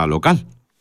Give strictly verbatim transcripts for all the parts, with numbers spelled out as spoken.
guerra local.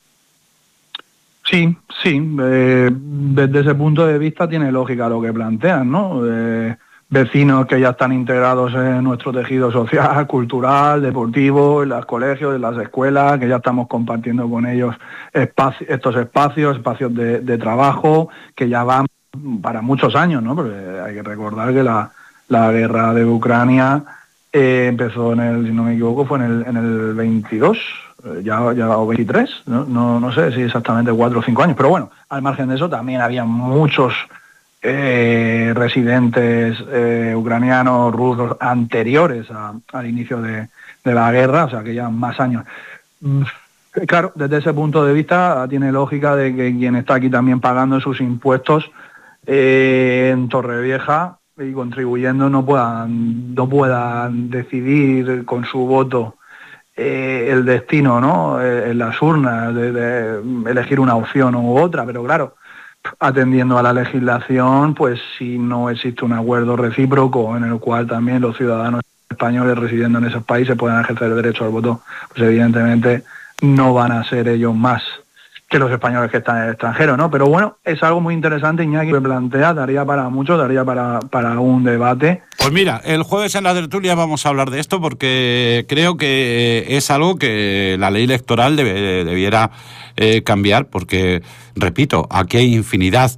Sí, sí, eh, desde ese punto de vista tiene lógica lo que plantean, ¿no? Eh, vecinos que ya están integrados en nuestro tejido social, cultural, deportivo, en los colegios, en las escuelas, que ya estamos compartiendo con ellos espacio, estos espacios, espacios de, de trabajo, que ya van para muchos años, ¿no? Porque hay que recordar que la, la guerra de Ucrania eh, empezó en el, si no me equivoco, fue en el, en el veintidós, ya, ya o veintitrés, ¿no? No, no sé si exactamente cuatro o cinco años, pero bueno, al margen de eso también había muchos eh, residentes eh, ucranianos, rusos, anteriores a, al inicio de, de la guerra, o sea que ya más años. Claro, desde ese punto de vista tiene lógica de que quien está aquí también pagando sus impuestos eh, en Torrevieja y contribuyendo no puedan, no puedan decidir con su voto Eh, el destino, ¿no? Eh, en las urnas, de, de elegir una opción u otra, pero claro, atendiendo a la legislación, pues si no existe un acuerdo recíproco en el cual también los ciudadanos españoles residiendo en esos países puedan ejercer el derecho al voto, pues evidentemente no van a ser ellos más que los españoles que están en el extranjero, ¿no? Pero bueno, es algo muy interesante, Iñaki, que plantea, daría para mucho, daría para, para un debate. Pues mira, el jueves en la tertulia vamos a hablar de esto porque creo que es algo que la ley electoral debe, debiera eh, cambiar, porque, repito, aquí hay infinidad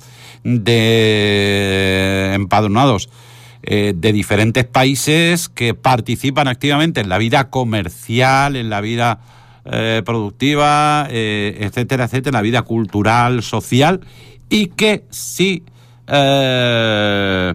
de empadronados eh, de diferentes países que participan activamente en la vida comercial, en la vida Eh, productiva, eh, etcétera, etcétera, la vida cultural, social, y que sí, eh,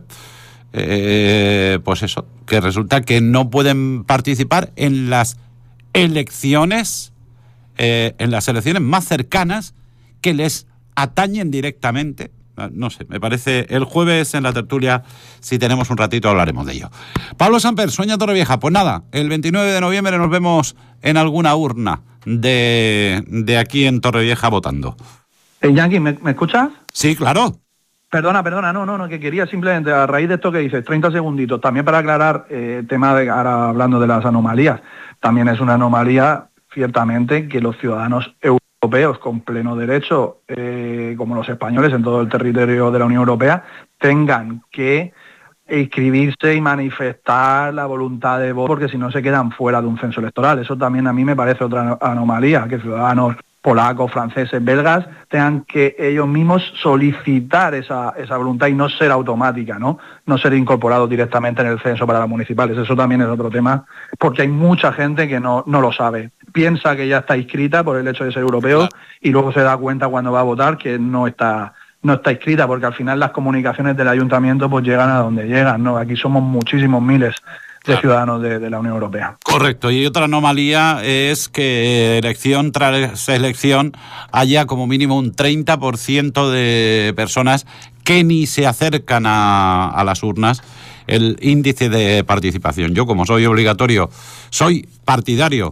eh, pues eso, que resulta que no pueden participar en las elecciones, eh, en las elecciones más cercanas que les atañen directamente. No sé, me parece, el jueves en la tertulia, si tenemos un ratito, hablaremos de ello. Pablo Samper, Sueña Torrevieja. Pues nada, el veintinueve de noviembre nos vemos en alguna urna de, de aquí en Torrevieja votando. Eh, Iñaki, ¿me, ¿me escuchas? Sí, claro. Perdona, perdona, no, no, no, que quería simplemente, a raíz de esto que dices, treinta segunditos, también para aclarar el eh, tema de, ahora hablando de las anomalías, también es una anomalía, ciertamente, que los ciudadanos europeos europeos con pleno derecho, eh, como los españoles en todo el territorio de la Unión Europea, tengan que inscribirse y manifestar la voluntad de voto, porque si no se quedan fuera de un censo electoral. Eso también a mí me parece otra anomalía, que ciudadanos polacos, franceses, belgas, tengan que ellos mismos solicitar esa, esa voluntad y no ser automática, ¿no? No ser incorporados directamente en el censo para las municipales. Eso también es otro tema, porque hay mucha gente que no, no lo sabe. Piensa que ya está inscrita por el hecho de ser europeo, claro, y luego se da cuenta cuando va a votar que no está no está inscrita, porque al final las comunicaciones del ayuntamiento pues llegan a donde llegan, ¿no? Aquí somos muchísimos miles de claro. ciudadanos de, de la Unión Europea. Correcto, y otra anomalía es que elección tras elección haya como mínimo un treinta por ciento de personas que ni se acercan a, a las urnas. El índice de participación. Yo, como soy obligatorio, soy partidario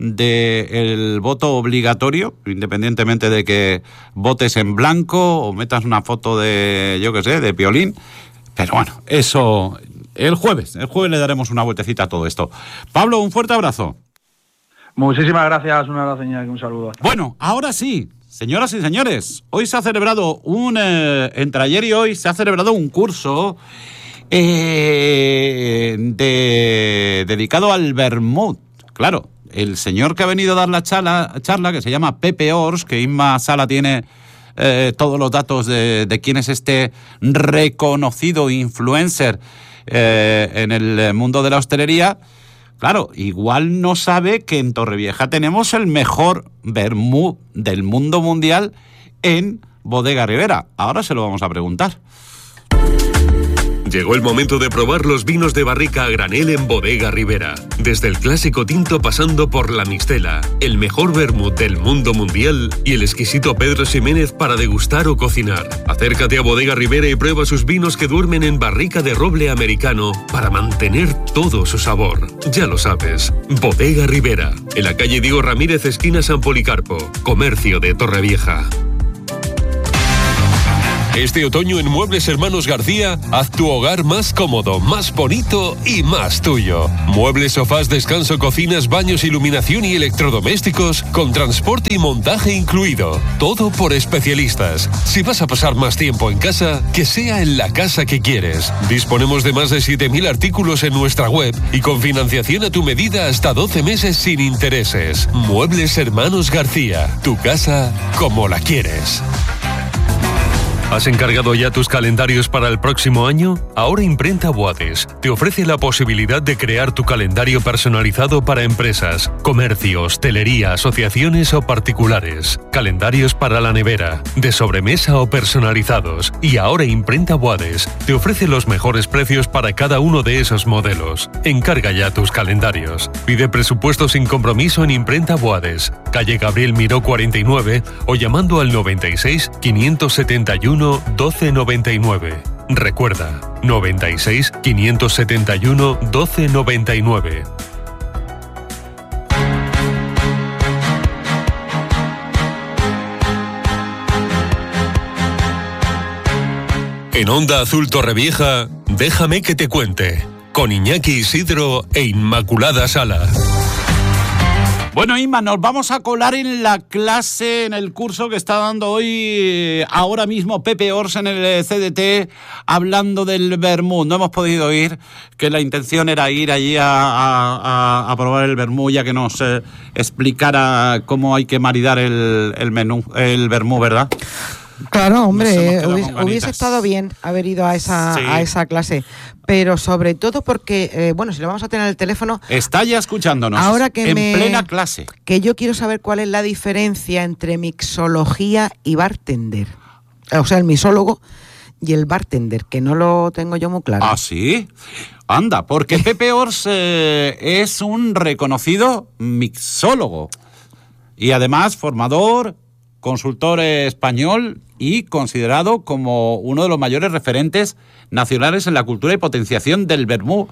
del voto obligatorio, independientemente de que votes en blanco o metas una foto de, yo qué sé, de Piolín. Pero bueno, eso el jueves, el jueves le daremos una vueltecita a todo esto. Pablo, un fuerte abrazo. Muchísimas gracias, un abrazo y un saludo. Bueno, ahora sí, señoras y señores, hoy se ha celebrado un, eh, entre ayer y hoy se ha celebrado un curso eh, de, dedicado al vermut. Claro, el señor que ha venido a dar la charla, charla que se llama Pepe Ors, que Inma Sala tiene eh, todos los datos de, de quién es este reconocido influencer eh, en el mundo de la hostelería. Claro, igual no sabe que en Torrevieja tenemos el mejor vermut del mundo mundial en Bodega Ribera. Ahora se lo vamos a preguntar. Llegó el momento de probar los vinos de barrica a granel en Bodega Ribera. Desde el clásico tinto pasando por la mistela, el mejor vermut del mundo mundial y el exquisito Pedro Ximénez para degustar o cocinar. Acércate a Bodega Ribera y prueba sus vinos que duermen en barrica de roble americano para mantener todo su sabor. Ya lo sabes, Bodega Ribera, en la calle Diego Ramírez, esquina San Policarpo, comercio de Torrevieja. Este otoño en Muebles Hermanos García, haz tu hogar más cómodo, más bonito y más tuyo. Muebles, sofás, descanso, cocinas, baños, iluminación y electrodomésticos con transporte y montaje incluido. Todo por especialistas. Si vas a pasar más tiempo en casa, que sea en la casa que quieres. Disponemos de más de siete mil artículos en nuestra web y con financiación a tu medida hasta doce meses sin intereses. Muebles Hermanos García. Tu casa como la quieres. ¿Has encargado ya tus calendarios para el próximo año? Ahora Imprenta Boades te ofrece la posibilidad de crear tu calendario personalizado para empresas, comercio, hostelería, asociaciones o particulares. Calendarios para la nevera, de sobremesa o personalizados. Y ahora Imprenta Boades te ofrece los mejores precios para cada uno de esos modelos. Encarga ya tus calendarios. Pide presupuesto sin compromiso en Imprenta Boades, calle Gabriel Miró cuarenta y nueve o llamando al noventa y seis, quinientos setenta y uno, doce noventa y nueve. Recuerda, noventa y seis, quinientos setenta y uno, doce noventa y nueve. En Onda Azul Torrevieja, déjame que te cuente, con Iñaki Isidro e Inmaculada Sala. Bueno, Inma, nos vamos a colar en la clase, en el curso que está dando hoy, ahora mismo, Pepe Ors en el C D T, hablando del vermut. No hemos podido ir, que la intención era ir allí a, a, a probar el vermut, ya que nos eh, explicara cómo hay que maridar el, el menú, el vermut, ¿verdad? Claro, hombre, hubiese, hubiese estado bien haber ido a esa, sí. a esa clase, pero sobre todo porque, eh, bueno, si lo vamos a tener en el teléfono... Está ya escuchándonos, ahora que en me, plena clase. Que yo quiero saber cuál es la diferencia entre mixología y bartender. O sea, el mixólogo y el bartender, que no lo tengo yo muy claro. ¿Ah, sí? Anda, porque Pepe Ors eh, es un reconocido mixólogo y además formador, consultor español y considerado como uno de los mayores referentes nacionales en la cultura y potenciación del vermut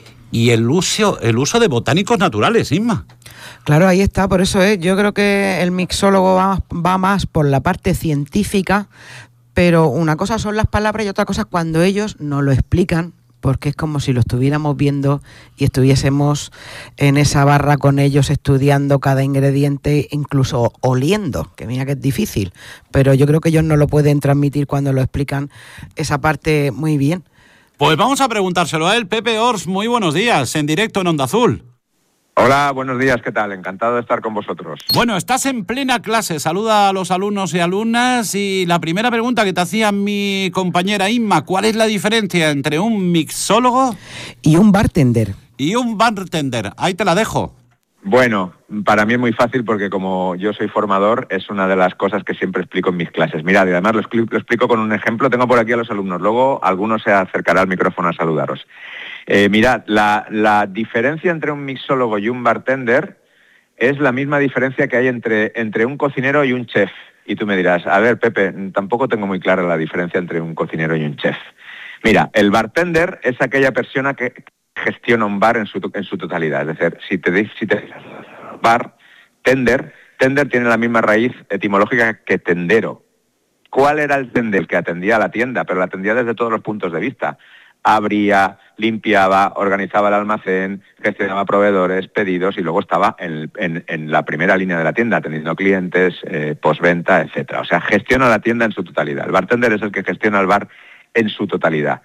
y el uso, el uso de botánicos naturales, Inma. Claro, ahí está, por eso es. Yo creo que el mixólogo va, va más por la parte científica, pero una cosa son las palabras y otra cosa es cuando ellos nos lo explican, porque es como si lo estuviéramos viendo y estuviésemos en esa barra con ellos estudiando cada ingrediente, incluso oliendo, que mira que es difícil, pero yo creo que ellos no lo pueden transmitir cuando lo explican esa parte muy bien. Pues vamos a preguntárselo a él. Pepe Ors, muy buenos días, en directo en Onda Azul. Hola, buenos días, ¿qué tal? Encantado de estar con vosotros. Bueno, estás en plena clase, saluda a los alumnos y alumnas y la primera pregunta que te hacía mi compañera Inma, ¿cuál es la diferencia entre un mixólogo y un bartender? Y un bartender, ahí te la dejo. Bueno, para mí es muy fácil porque como yo soy formador, es una de las cosas que siempre explico en mis clases. Mirad, y además lo explico, lo explico con un ejemplo, tengo por aquí a los alumnos, luego alguno se acercará al micrófono a saludaros. Eh, mirad, la, la diferencia entre un mixólogo y un bartender es la misma diferencia que hay entre, entre un cocinero y un chef. Y tú me dirás, a ver, Pepe, tampoco tengo muy clara la diferencia entre un cocinero y un chef. Mira, el bartender es aquella persona que gestiona un bar en su, en su totalidad. Es decir, si te si te bar, tender, tender tiene la misma raíz etimológica que tendero. ¿Cuál era el tender? Que atendía a la tienda, pero la atendía desde todos los puntos de vista. Abría, limpiaba, organizaba el almacén, gestionaba proveedores, pedidos y luego estaba en, en, en la primera línea de la tienda, atendiendo clientes, eh, postventa, etcétera. O sea, gestiona la tienda en su totalidad. El bartender es el que gestiona el bar en su totalidad.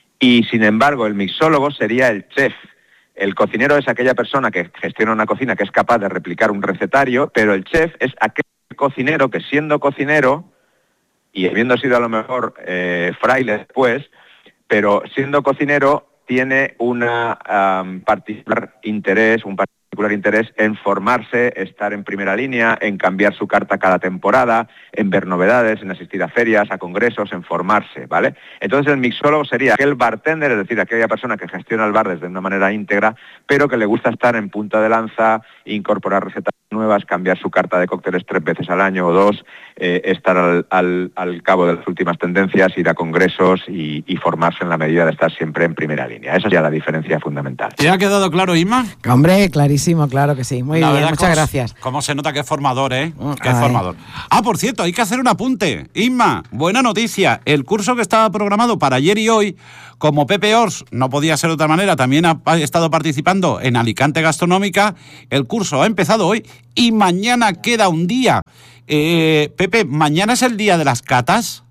Y sin embargo, el mixólogo sería el chef. El cocinero es aquella persona que gestiona una cocina que es capaz de replicar un recetario, pero el chef es aquel cocinero que siendo cocinero, y habiendo sido a lo mejor eh, fraile después, pero siendo cocinero tiene una um, particular interés, un particular interés en formarse, estar en primera línea, en cambiar su carta cada temporada, en ver novedades, en asistir a ferias, a congresos, en formarse, ¿vale? Entonces el mixólogo sería aquel bartender, es decir, aquella persona que gestiona el bar desde una manera íntegra, pero que le gusta estar en punta de lanza, incorporar recetas nuevas, cambiar su carta de cócteles tres veces al año o dos, eh, estar al, al, al cabo de las últimas tendencias, ir a congresos y, y formarse en la medida de estar siempre en primera línea. Esa es ya la diferencia fundamental. ¿Te ha quedado claro, Inma? Hombre, clarísimo, claro que sí. Muy la bien, verdad, muchas cómo, gracias. Cómo se nota que es formador, ¿eh? Que es Ay. formador. Ah, por cierto, hay que hacer un apunte. Inma, buena noticia. El curso que estaba programado para ayer y hoy, como Pepe Ors, no podía ser de otra manera, también ha estado participando en Alicante Gastronómica, el curso ha empezado hoy y mañana queda un día. Eh, Pepe, ¿mañana es el día de las catas?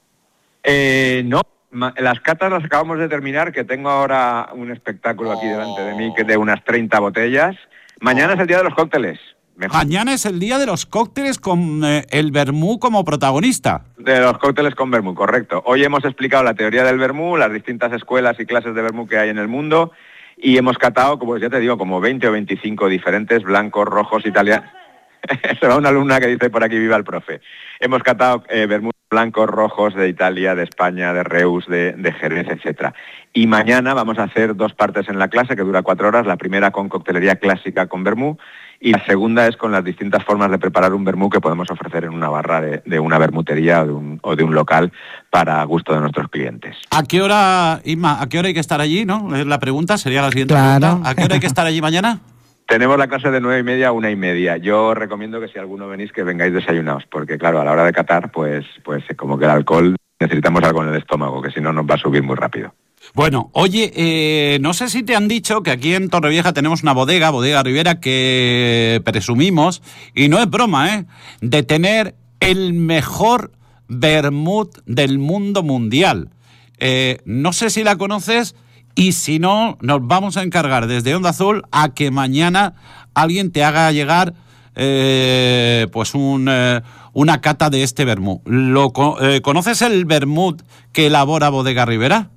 Eh, no, las catas las acabamos de terminar, que tengo ahora un espectáculo aquí delante de mí que de unas treinta botellas. Mañana oh. es el día de los cócteles. Mejor. Mañana es el día de los cócteles con eh, el vermú como protagonista. De los cócteles con vermú, correcto. Hoy hemos explicado la teoría del vermú, las distintas escuelas y clases de vermú que hay en el mundo y hemos catado, como ya te digo, como veinte o veinticinco diferentes, blancos, rojos, italianos. Se va una alumna que dice por aquí viva el profe. Hemos catado eh, vermú blancos, rojos de Italia, de España, de Reus, de, de Jerez, etcétera. Y mañana vamos a hacer dos partes en la clase que dura cuatro horas. La primera con coctelería clásica con vermú y la segunda es con las distintas formas de preparar un vermú que podemos ofrecer en una barra de, de una vermutería o de, un, o de un local para gusto de nuestros clientes. ¿A qué hora, Inma, a qué hora hay que estar allí, no? La pregunta sería la siguiente claro. pregunta. ¿A qué hora hay que estar allí mañana? Tenemos la clase de nueve y media a una y media. Yo recomiendo que si alguno venís que vengáis desayunados, porque claro, a la hora de catar, pues, pues como que el alcohol necesitamos algo en el estómago, que si no nos va a subir muy rápido. Bueno, oye, eh, no sé si te han dicho que aquí en Torrevieja tenemos una bodega, Bodega Ribera, que presumimos, y no es broma, ¿eh?, de tener el mejor vermut del mundo mundial. Eh, no sé si la conoces. Y si no, nos vamos a encargar desde Onda Azul a que mañana alguien te haga llegar eh, pues un, eh, una cata de este vermut. ¿Lo, eh, ¿Conoces el vermut que elabora Bodega Ribera?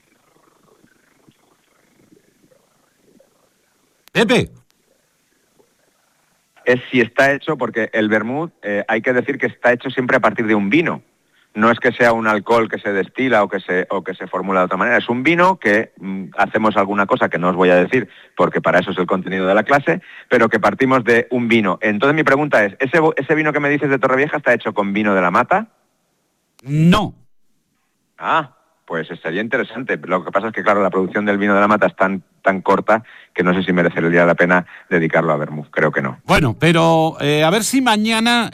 Pepe. Es si está hecho, porque el vermut eh, hay que decir que está hecho siempre a partir de un vino. No es que sea un alcohol que se destila o que se, o que se formula de otra manera. Es un vino que mm, hacemos alguna cosa que no os voy a decir, porque para eso es el contenido de la clase, pero que partimos de un vino. Entonces mi pregunta es, ¿ese, ese vino que me dices de Torrevieja está hecho con vino de la mata? No. Ah, pues sería interesante. Lo que pasa es que, claro, la producción del vino de la mata es tan, tan corta que no sé si merecería la pena dedicarlo a vermut. Creo que no. Bueno, pero eh, a ver si mañana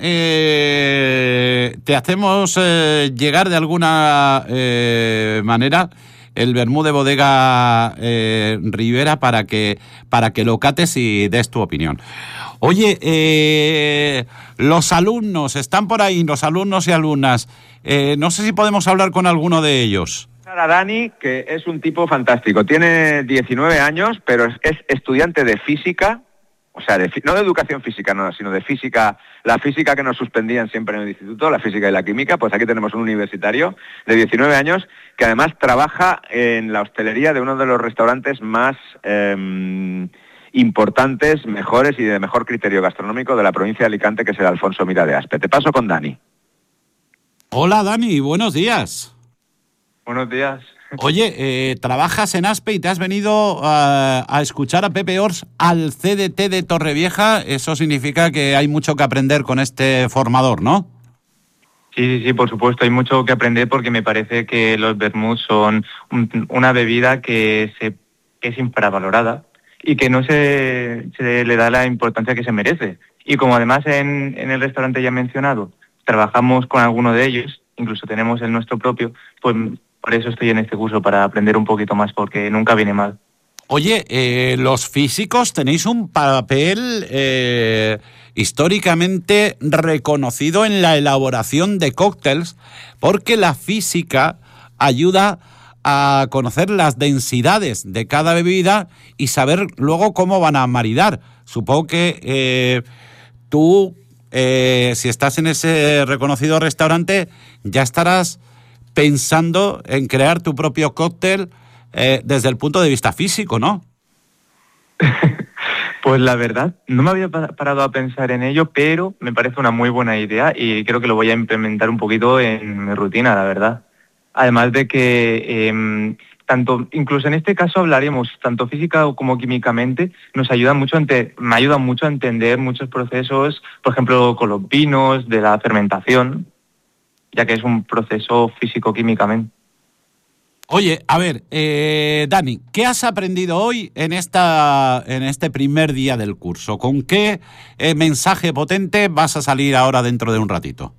eh, te hacemos eh, llegar de alguna eh, manera el vermut de Bodega eh, Ribera para que, para que lo cates y des tu opinión. Oye, eh, los alumnos, están por ahí, los alumnos y alumnas. Eh, no sé si podemos hablar con alguno de ellos. A Dani, que es un tipo fantástico. Tiene diecinueve años, pero es, es estudiante de física, o sea, de, no de educación física, no, sino de física, la física que nos suspendían siempre en el instituto, la física y la química. Pues aquí tenemos un universitario de diecinueve años que además trabaja en la hostelería de uno de los restaurantes más eh, importantes, mejores y de mejor criterio gastronómico de la provincia de Alicante, que es el Alfonso Mira de Aspe. Te paso con Dani. Hola Dani, buenos días. Buenos días. Oye, eh, trabajas en Aspe y te has venido a, a escuchar a Pepe Ors al C D T de Torrevieja. Eso significa que hay mucho que aprender con este formador, ¿no? Sí, sí, sí, por supuesto, hay mucho que aprender porque me parece que los vermuts son un, una bebida que, se, que es infravalorada y que no se, se le da la importancia que se merece. Y como además en, en el restaurante ya mencionado, trabajamos con alguno de ellos, incluso tenemos el nuestro propio, pues por eso estoy en este curso, para aprender un poquito más, porque nunca viene mal. Oye, eh, los físicos tenéis un papel eh, históricamente reconocido en la elaboración de cócteles, porque la física ayuda a conocer las densidades de cada bebida y saber luego cómo van a maridar. Supongo que eh, tú, eh, si estás en ese reconocido restaurante, ya estarás pensando en crear tu propio cóctel eh, desde el punto de vista físico, ¿no? Pues la verdad, no me había parado a pensar en ello, pero me parece una muy buena idea y creo que lo voy a implementar un poquito en mi rutina, la verdad. Además de que eh, tanto, incluso en este caso hablaremos tanto física como químicamente, nos ayuda mucho, ente, me ayuda mucho a entender muchos procesos, por ejemplo, con los vinos, de la fermentación, ya que es un proceso físico-químicamente. Oye, a ver, eh, Dani, ¿qué has aprendido hoy en esta en este primer día del curso? ¿Con qué eh, mensaje potente vas a salir ahora dentro de un ratito?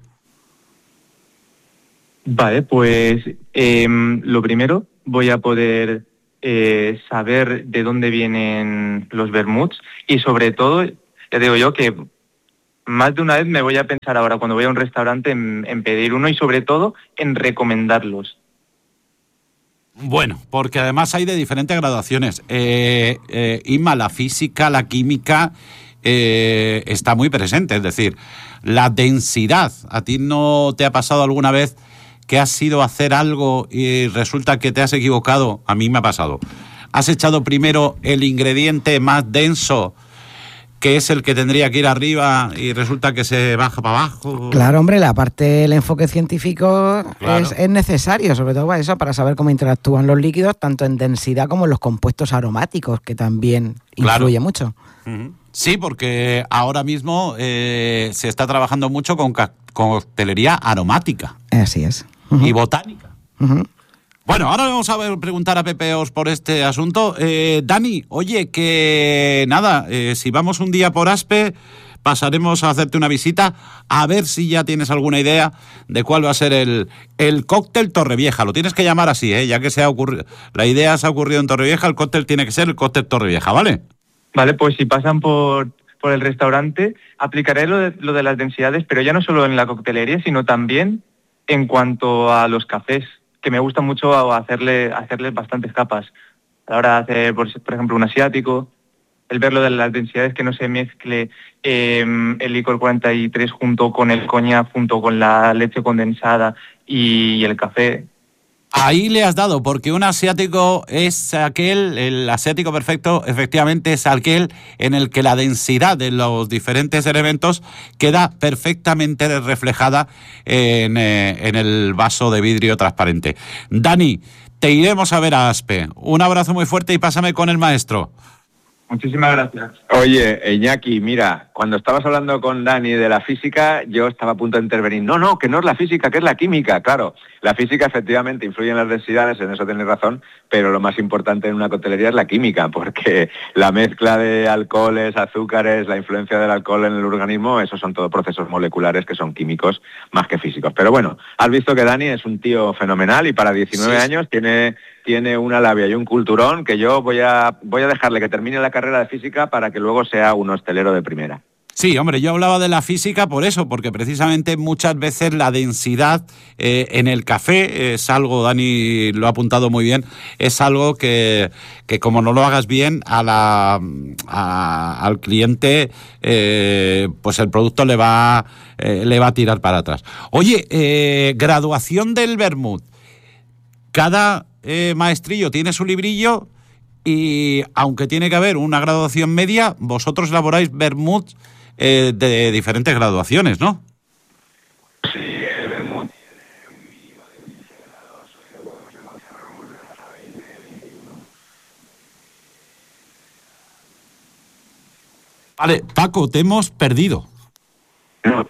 Vale, pues eh, lo primero, voy a poder eh, saber de dónde vienen los vermuts y sobre todo, ya digo yo que más de una vez me voy a pensar ahora cuando voy a un restaurante en, en pedir uno y sobre todo en recomendarlos. Bueno, porque además hay de diferentes graduaciones. Eh, eh, Inma, la física, la química eh, está muy presente. Es decir, la densidad. ¿A ti no te ha pasado alguna vez que has ido a hacer algo y resulta que te has equivocado? A mí me ha pasado. Has echado primero el ingrediente más denso, que es el que tendría que ir arriba, y resulta que se baja para abajo. Claro, hombre, la parte, el enfoque científico Claro. es, es necesario, sobre todo para eso, para saber cómo interactúan los líquidos, tanto en densidad como en los compuestos aromáticos, que también Claro. influye mucho. Uh-huh. Sí, porque ahora mismo eh, se está trabajando mucho con ca- coctelería aromática Así es. Uh-huh. y botánica. Uh-huh. Bueno, ahora le vamos a ver, preguntar a Pepe Os por este asunto. Eh, Dani, oye, que nada, eh, si vamos un día por Aspe, pasaremos a hacerte una visita, a ver si ya tienes alguna idea de cuál va a ser el, el cóctel Torrevieja. Lo tienes que llamar así, ¿eh? Ya que se ha ocurrido, la idea se ha ocurrido en Torrevieja, el cóctel tiene que ser el cóctel Torrevieja, ¿vale? Vale, pues si pasan por, por el restaurante, aplicaré lo de, lo de las densidades, pero ya no solo en la coctelería, sino también en cuanto a los cafés, que me gusta mucho hacerle, hacerle bastantes capas. A la hora de hacer, por, por ejemplo, un asiático, el ver lo de las densidades, que no se mezcle eh, el licor cuarenta y tres junto con el coñac, junto con la leche condensada y el café. Ahí le has dado, porque un asiático es aquel, el asiático perfecto, efectivamente es aquel en el que la densidad de los diferentes elementos queda perfectamente reflejada en, eh, en el vaso de vidrio transparente. Dani, te iremos a ver a Aspe. Un abrazo muy fuerte y pásame con el maestro. Muchísimas gracias. Oye, Iñaki, mira, cuando estabas hablando con Dani de la física, yo estaba a punto de intervenir. No, no, que no es la física, que es la química. Claro, la física efectivamente influye en las densidades, en eso tienes razón, pero lo más importante en una coctelería es la química, porque la mezcla de alcoholes, azúcares, la influencia del alcohol en el organismo, esos son todos procesos moleculares que son químicos más que físicos. Pero bueno, has visto que Dani es un tío fenomenal y para diecinueve Sí. años tiene... tiene una labia y un culturón que yo voy a voy a dejarle que termine la carrera de física para que luego sea un hostelero de primera. Sí, hombre, yo hablaba de la física por eso, porque precisamente muchas veces la densidad eh, en el café es algo, Dani lo ha apuntado muy bien, es algo que, que como no lo hagas bien a la, a, al cliente, eh, pues el producto le va, eh, le va a tirar para atrás. Oye, eh, graduación del vermut. Cada eh, maestrillo tiene su librillo y aunque tiene que haber una graduación media, vosotros elaboráis vermut eh, de diferentes graduaciones, ¿no? Sí, el vermut. Vale, Paco, te hemos perdido. No.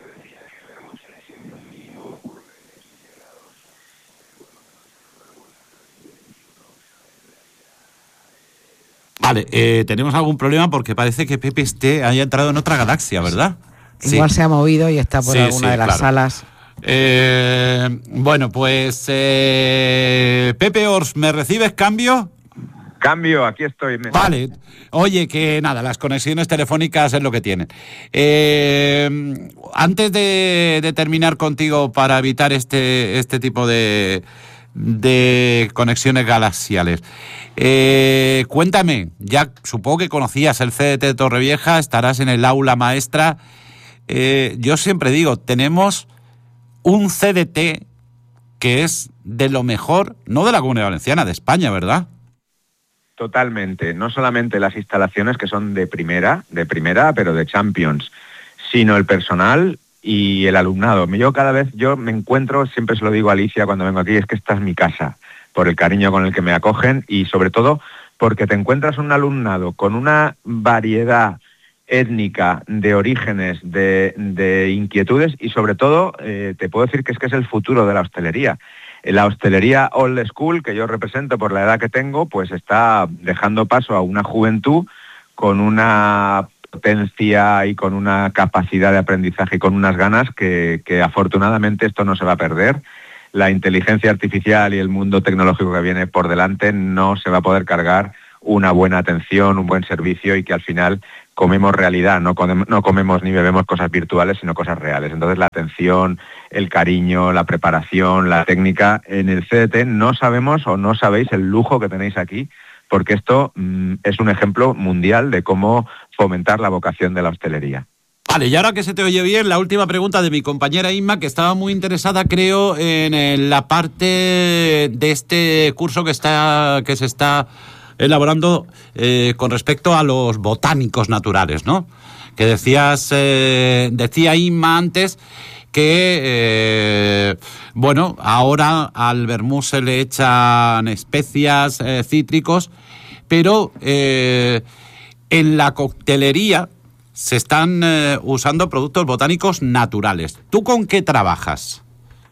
Vale, eh, tenemos algún problema porque parece que Pepe esté, haya entrado en otra galaxia, ¿verdad? Igual Sí. se ha movido y está por Sí, alguna sí, de las claro. salas. Eh, bueno, pues eh, Pepe Ors, ¿me recibes cambio? Cambio, aquí estoy. Me- Vale. Oye, que nada, las conexiones telefónicas es lo que tienen. Eh, antes de, de terminar contigo para evitar este, este tipo de, de conexiones galaxiales, eh, cuéntame, ya supongo que conocías el C D T de Torrevieja, estarás en el aula maestra. Eh, yo siempre digo, tenemos un C D T que es de lo mejor, no de la Comunidad Valenciana, de España, ¿verdad? Totalmente, no solamente las instalaciones que son de primera, de primera, pero de Champions, sino el personal y el alumnado. Yo cada vez, yo me encuentro, siempre se lo digo a Alicia cuando vengo aquí, es que esta es mi casa. por el cariño con el que me acogen y sobre todo porque te encuentras un alumnado con una variedad étnica, de orígenes, de, de inquietudes y sobre todo eh, te puedo decir que es que es el futuro de la hostelería. La hostelería old school, que yo represento por la edad que tengo, pues está dejando paso a una juventud con una potencia y con una capacidad de aprendizaje y con unas ganas que, que afortunadamente esto no se va a perder. La inteligencia artificial y el mundo tecnológico que viene por delante no se va a poder cargar una buena atención, un buen servicio y que al final comemos realidad, no comemos, no comemos ni bebemos cosas virtuales, sino cosas reales. Entonces la atención, el cariño, la preparación, la técnica, en el C D T no sabemos o no sabéis el lujo que tenéis aquí, porque esto mmm, es un ejemplo mundial de cómo fomentar la vocación de la hostelería. Vale, y ahora que se te oye bien, la última pregunta de mi compañera Inma, que estaba muy interesada, creo, en la parte de este curso que está que se está elaborando eh, con respecto a los botánicos naturales, ¿no? Que decías, eh, decía Inma antes que, eh, bueno, ahora al vermú se le echan especias, eh, cítricos, pero eh, en la coctelería se están eh, usando productos botánicos naturales. ¿Tú con qué trabajas?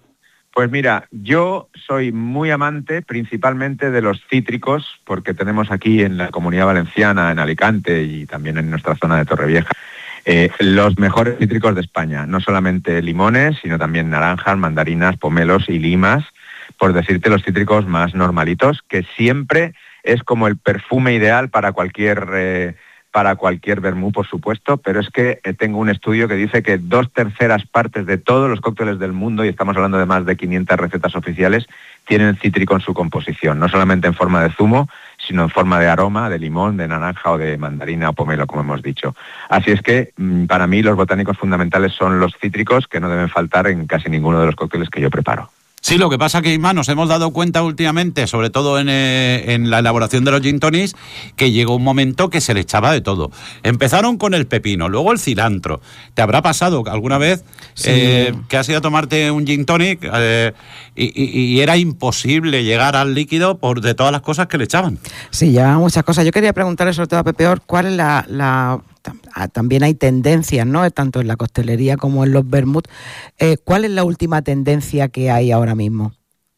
Pues mira, yo soy muy amante principalmente de los cítricos, porque tenemos aquí en la Comunidad Valenciana, en Alicante y también en nuestra zona de Torrevieja, eh, los mejores cítricos de España. No solamente limones, sino también naranjas, mandarinas, pomelos y limas, por decirte los cítricos más normalitos, que siempre es como el perfume ideal para cualquier... Eh, para cualquier vermú, por supuesto, pero es que tengo un estudio que dice que dos terceras partes de todos los cócteles del mundo, y estamos hablando de más de quinientas recetas oficiales, tienen cítrico en su composición, no solamente en forma de zumo, sino en forma de aroma, de limón, de naranja o de mandarina o pomelo, como hemos dicho. Así es que, para mí, los botánicos fundamentales son los cítricos, que no deben faltar en casi ninguno de los cócteles que yo preparo. Sí, lo que pasa que, Inma, nos hemos dado cuenta últimamente, sobre todo en, eh, en la elaboración de los gin tonics, que llegó un momento que se le echaba de todo. Empezaron con el pepino, luego el cilantro. ¿Te habrá pasado alguna vez sí. eh, que has ido a tomarte un gin tonic eh, y, y, y era imposible llegar al líquido por de todas las cosas que le echaban? Sí, llevaban muchas cosas. Yo quería preguntarle sobre todo a Pepe Or, ¿cuál es la... la... También hay tendencias, ¿no? Tanto en la coctelería como en los vermut. Eh, ¿Cuál es la última tendencia que hay ahora mismo?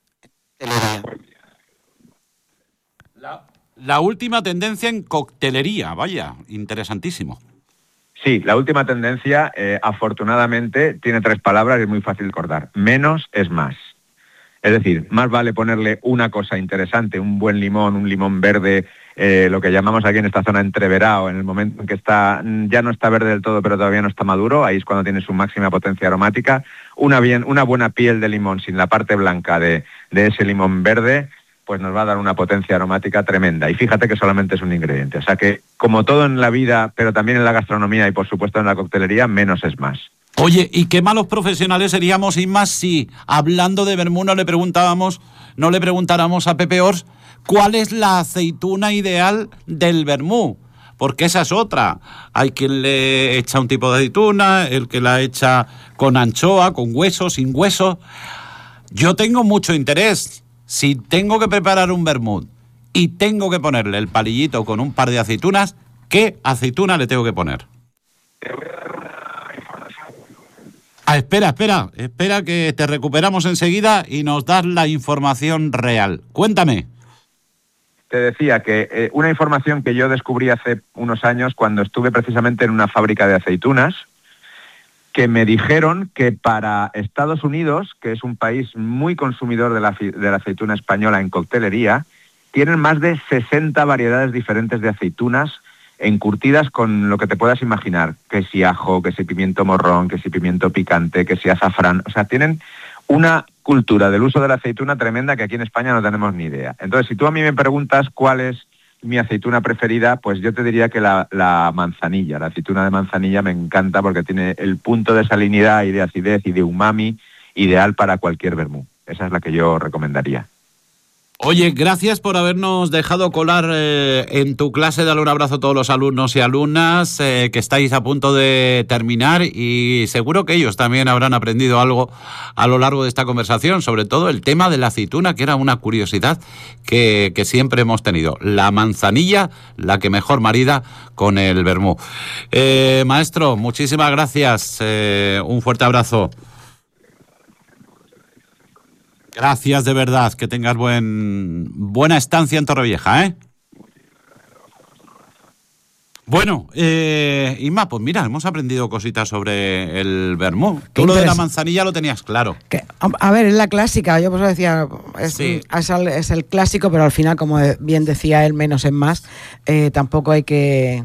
La, la última tendencia en coctelería, vaya, interesantísimo. Sí, la última tendencia, eh, afortunadamente, tiene tres palabras y es muy fácil de recordar. Menos es más. Es decir, más vale ponerle una cosa interesante, un buen limón, un limón verde, eh, lo que llamamos aquí en esta zona entreverado, en el momento en que está ya no está verde del todo, pero todavía no está maduro, ahí es cuando tiene su máxima potencia aromática. Una, bien, una buena piel de limón sin la parte blanca de, de ese limón verde, pues nos va a dar una potencia aromática tremenda. Y fíjate que solamente es un ingrediente. O sea que, como todo en la vida, pero también en la gastronomía y por supuesto en la coctelería, menos es más. Oye, ¿y qué malos profesionales seríamos, Inma, si hablando de vermú no le preguntábamos, no le preguntáramos a Pepe Ors cuál es la aceituna ideal del vermú? Porque esa es otra. Hay quien le echa un tipo de aceituna, el que la echa con anchoa, con hueso, sin hueso. Yo tengo mucho interés. Si tengo que preparar un vermut y tengo que ponerle el palillito con un par de aceitunas, ¿qué aceituna le tengo que poner? Ah, espera, espera, espera que te recuperamos enseguida y nos das la información real. Cuéntame. Te decía que eh, una información que yo descubrí hace unos años cuando estuve precisamente en una fábrica de aceitunas, que me dijeron que para Estados Unidos, que es un país muy consumidor de la, de la aceituna española en coctelería, tienen más de sesenta variedades diferentes de aceitunas encurtidas con lo que te puedas imaginar, que si ajo, que si pimiento morrón, que si pimiento picante, que si azafrán, o sea, tienen una cultura del uso de la aceituna tremenda que aquí en España no tenemos ni idea. Entonces, si tú a mí me preguntas cuál es mi aceituna preferida, pues yo te diría que la, la manzanilla, la aceituna de manzanilla me encanta porque tiene el punto de salinidad y de acidez y de umami ideal para cualquier vermú. Esa es la que yo recomendaría. Oye, gracias por habernos dejado colar eh, en tu clase. Dale un abrazo a todos los alumnos y alumnas eh, que estáis a punto de terminar, y seguro que ellos también habrán aprendido algo a lo largo de esta conversación, sobre todo el tema de la aceituna, que era una curiosidad que, que siempre hemos tenido. La manzanilla, la que mejor marida con el vermú. Eh, maestro, muchísimas gracias. Eh, un fuerte abrazo. Gracias de verdad, que tengas buen buena estancia en Torrevieja, ¿eh? Bueno, eh, Inma, pues mira, hemos aprendido cositas sobre el vermú. Tú lo de la manzanilla lo tenías claro. Que, a ver, es la clásica, yo por eso decía, es, sí. es, el, es el clásico, pero al final, como bien decía él, menos es más, eh, tampoco hay que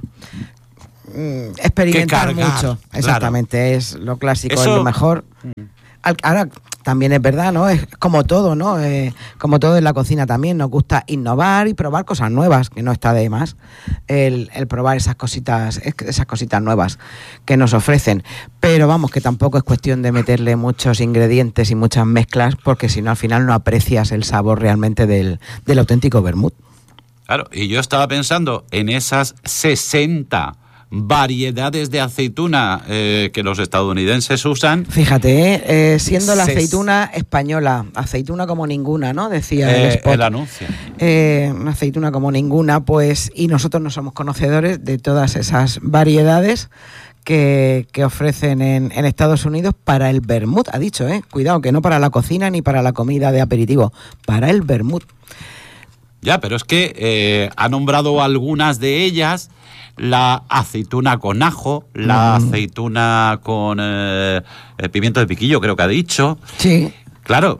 mm, experimentar que cargar, mucho. Exactamente, claro. Es lo clásico, Eso... es lo mejor. Al, ahora, también es verdad, ¿no? Es como todo, ¿no? Eh, como todo en la cocina también, nos gusta innovar y probar cosas nuevas, que no está de más el, el probar esas cositas, esas cositas nuevas que nos ofrecen. Pero vamos, que tampoco es cuestión de meterle muchos ingredientes y muchas mezclas, porque si no, al final no aprecias el sabor realmente del, del auténtico vermut. Claro, y yo estaba pensando en esas sesenta variedades de aceituna eh, que los estadounidenses usan. Fíjate, eh, siendo la aceituna española, aceituna como ninguna, ¿no? Decía eh, el spot. El anuncio. Eh, una aceituna como ninguna, pues, y nosotros no somos conocedores de todas esas variedades que, que ofrecen en, en Estados Unidos para el vermut, ha dicho, ¿eh? Cuidado, que no para la cocina ni para la comida de aperitivo, para el vermut. Ya, pero es que eh, ha nombrado algunas de ellas. La aceituna con ajo, la mm. aceituna con eh, pimiento de piquillo, creo que ha dicho. Sí. Claro,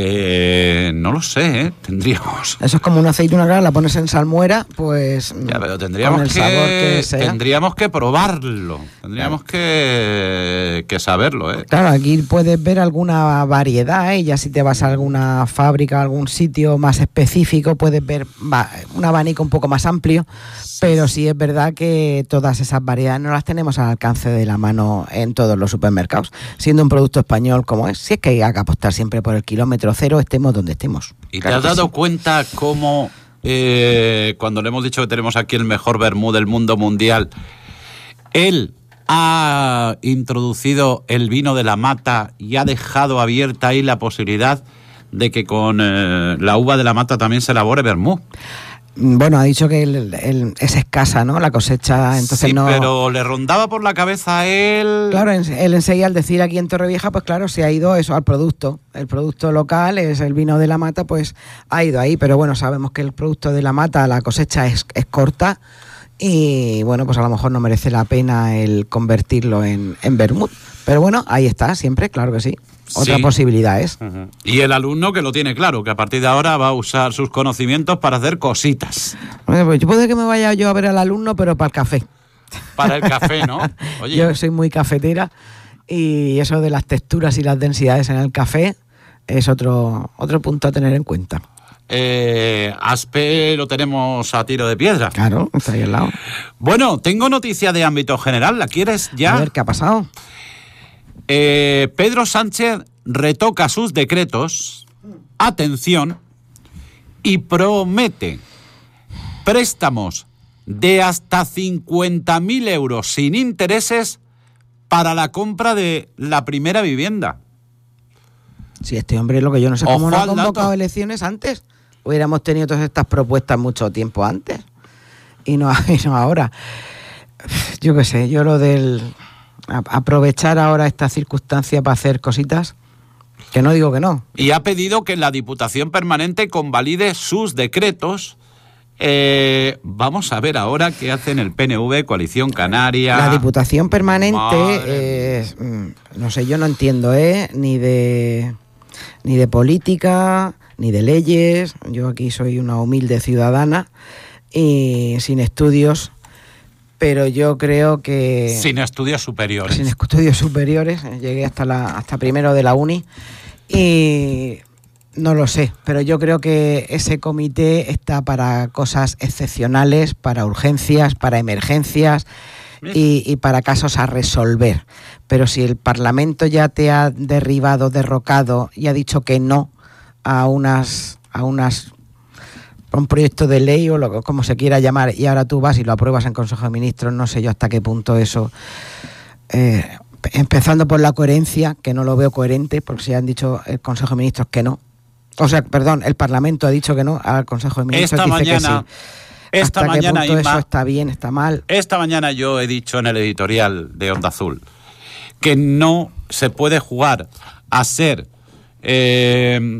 eh, no lo sé, ¿eh? Tendríamos... Eso es como una aceituna, claro, la pones en salmuera, pues... Ya, pero tendríamos, con el que, sabor que sea. tendríamos que probarlo, tendríamos claro. que, que saberlo, ¿eh? Claro, aquí puedes ver alguna variedad, ¿eh? Ya si te vas a alguna fábrica, a algún sitio más específico, puedes ver va, un abanico un poco más amplio, pero sí es verdad que todas esas variedades no las tenemos al alcance de la mano en todos los supermercados, siendo un producto español como es. Si es que hay que apostar siempre por el kilómetro cero, estemos donde estemos. ¿Y claro te has dado sí. cuenta cómo eh, cuando le hemos dicho que tenemos aquí el mejor vermú del mundo mundial, él ha introducido el vino de la mata y ha dejado abierta ahí la posibilidad de que con eh, la uva de la mata también se elabore vermú? Bueno, ha dicho que el, el, es escasa, ¿no? La cosecha, entonces sí, no... pero le rondaba por la cabeza a él... Claro, él enseguida al decir aquí en Torrevieja, pues claro, se ha ido eso al producto. El producto local es el vino de la mata, pues ha ido ahí. Pero bueno, sabemos que el producto de la mata, la cosecha es, es corta y bueno, pues a lo mejor no merece la pena el convertirlo en, en vermut. Pero bueno, ahí está, siempre, claro que sí. Otra sí. posibilidad es. Uh-huh. Y el alumno que lo tiene claro, que a partir de ahora va a usar sus conocimientos para hacer cositas. Bueno, pues yo puede que me vaya yo a ver al alumno, pero para el café. Para el café, ¿no? Oye. Yo soy muy cafetera y eso de las texturas y las densidades en el café es otro, otro punto a tener en cuenta. Eh, Aspe lo tenemos a tiro de piedra. Claro, está ahí al lado. Bueno, tengo noticia de ámbito general. ¿La quieres ya? A ver, ¿qué ha pasado? Eh, Pedro Sánchez retoca sus decretos, atención, y promete préstamos de hasta cincuenta mil euros sin intereses para la compra de la primera vivienda. Sí, este hombre, lo que yo no sé, Ojo cómo no ha convocado dato. elecciones antes. Hubiéramos tenido todas estas propuestas mucho tiempo antes y no, y no ahora. Yo qué sé, yo lo del... aprovechar ahora esta circunstancia para hacer cositas, que no digo que no. Y ha pedido que la Diputación Permanente convalide sus decretos. Eh, vamos a ver ahora qué hacen el P N V, Coalición Canaria. La Diputación Permanente, eh, no sé, yo no entiendo, ¿eh? Ni de, ni de política, ni de leyes. Yo aquí soy una humilde ciudadana y sin estudios. Pero yo creo que... Sin estudios superiores. Sin estudios superiores. Llegué hasta la hasta primero de la uni y no lo sé, pero yo creo que ese comité está para cosas excepcionales, para urgencias, para emergencias y, y para casos a resolver. Pero si el Parlamento ya te ha derribado, derrocado y ha dicho que no a unas... a unas un proyecto de ley o lo, como se quiera llamar, y ahora tú vas y lo apruebas en Consejo de Ministros, no sé yo hasta qué punto eso... Eh, empezando por la coherencia, que no lo veo coherente, porque si han dicho el Consejo de Ministros que no. O sea, perdón, el Parlamento ha dicho que no, al Consejo de Ministros esta dice mañana, que sí. Esta ¿Hasta mañana, qué punto Inma, eso está bien, está mal? Esta mañana yo he dicho en el editorial de Onda Azul que no se puede jugar a ser eh,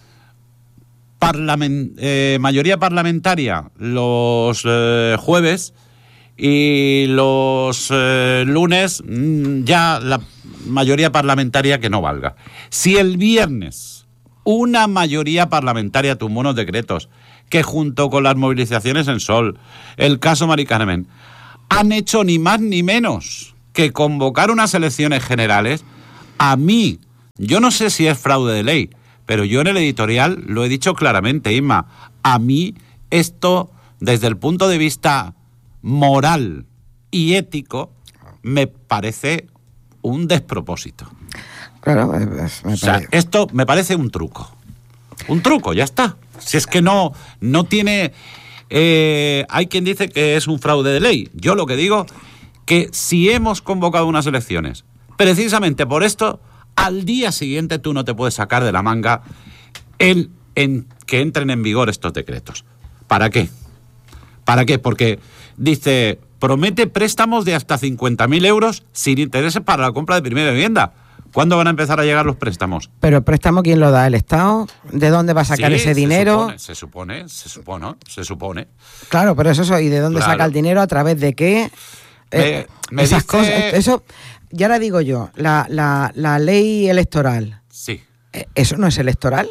parlament, eh, mayoría parlamentaria los eh, jueves y los eh, lunes mmm, ya la mayoría parlamentaria que no valga. Si el viernes una mayoría parlamentaria tumbó unos decretos que junto con las movilizaciones en Sol, el caso Mari Carmen, han hecho ni más ni menos que convocar unas elecciones generales, a mí, yo no sé si es fraude de ley, pero yo en el editorial lo he dicho claramente, Inma, a mí esto, desde el punto de vista moral y ético, me parece un despropósito. Claro, me, me o sea, parece. Esto me parece un truco. Un truco, ya está. Si es que no, no tiene... Eh, hay quien dice que es un fraude de ley. Yo lo que digo, que si hemos convocado unas elecciones, precisamente por esto, al día siguiente tú no te puedes sacar de la manga el en que entren en vigor estos decretos. ¿Para qué? ¿Para qué? Porque dice, promete préstamos de hasta cincuenta mil euros sin intereses para la compra de primera vivienda. ¿Cuándo van a empezar a llegar los préstamos? Pero el préstamo, ¿quién lo da? ¿El Estado? ¿De dónde va a sacar sí, ese dinero? Se supone, se supone, se supone, se supone. Claro, pero eso, ¿y de dónde Claro. saca el dinero? ¿A través de qué? Eh, Me, me esas dice... cosas, eso, ya ahora digo yo, la, la, la ley electoral, Sí. ¿eso no es electoral?